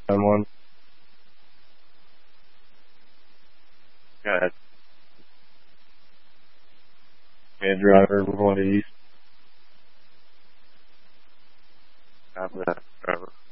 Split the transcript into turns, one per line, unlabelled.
One. Go ahead. Okay, driver, we're going to east. After that, driver.